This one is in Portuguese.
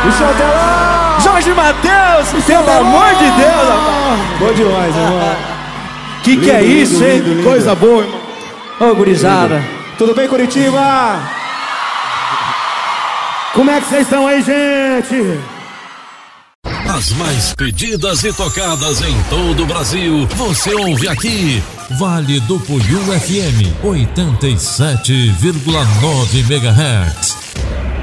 Jorge Mateus, pelo amor de Deus, rapaz. Bom demais, irmão. Que é isso, hein? Lindo. Coisa boa, irmão. Ô, gurizada. Tudo bem, Curitiba? Como é que vocês estão aí, gente? As mais pedidas e tocadas em todo o Brasil, você ouve aqui. Vale do Puiú FM 87,9 MHz.